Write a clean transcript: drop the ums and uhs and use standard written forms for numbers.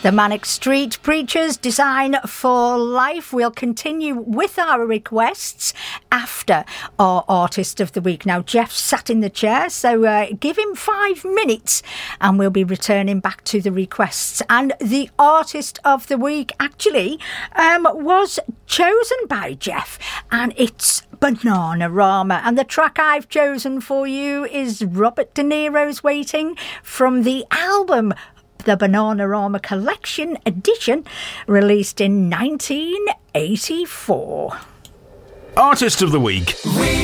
The Manic Street Preachers, Design for Life. We'll continue with our requests after our Artist of the Week. Now, Jeff sat in the chair, so give him 5 minutes and we'll be returning back to the requests. And the Artist of the Week actually was chosen by Jeff, and it's Bananarama. And the track I've chosen for you is Robert De Niro's Waiting from the album The Bananarama Collection Edition, released in 1984. Artist of the Week.